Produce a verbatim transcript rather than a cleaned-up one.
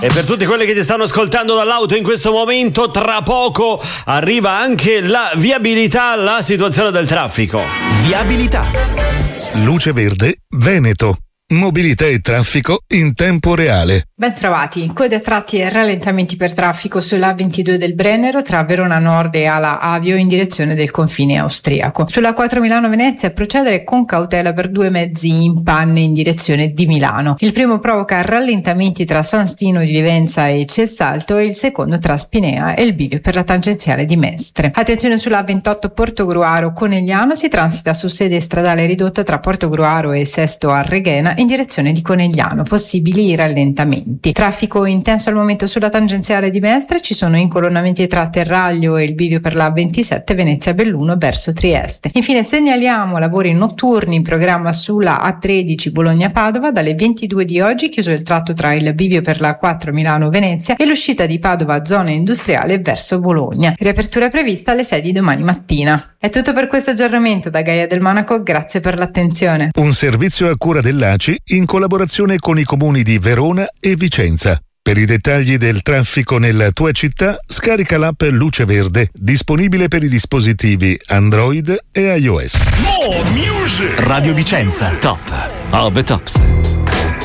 E per tutti quelli che ti stanno ascoltando dall'auto in questo momento, tra poco arriva anche la viabilità, la situazione del traffico. Viabilità. Luce Verde, Veneto. Mobilità e traffico in tempo reale. Ben trovati. Code a tratti e rallentamenti per traffico sulla A ventidue del Brennero tra Verona Nord e Ala Avio in direzione del confine austriaco. Sulla quattro Milano-Venezia procedere con cautela per due mezzi in panne in direzione di Milano. Il primo provoca rallentamenti tra San Stino di Livenza e Cessalto e il secondo tra Spinea e il bivio per la tangenziale di Mestre. Attenzione sulla A ventotto Portogruaro Conegliano, si transita su sede stradale ridotta tra Portogruaro e Sesto Arreghena in direzione di Conegliano, possibili rallentamenti. Traffico intenso al momento sulla tangenziale di Mestre, ci sono incolonnamenti tra Terraglio e il bivio per la A ventisette Venezia Belluno verso Trieste. Infine segnaliamo lavori notturni in programma sulla A tredici Bologna Padova dalle ventidue di oggi, chiuso il tratto tra il bivio per la quattro Milano Venezia e l'uscita di Padova zona industriale verso Bologna. Riapertura prevista alle sei di domani mattina. È tutto per questo aggiornamento da Gaia del Monaco, grazie per l'attenzione. Un servizio a cura dell'A C I in collaborazione con i comuni di Verona e Vicenza. Per i dettagli del traffico nella tua città, scarica l'app Luce Verde, disponibile per i dispositivi Android e iOS. More music! Radio Vicenza, top of the tops.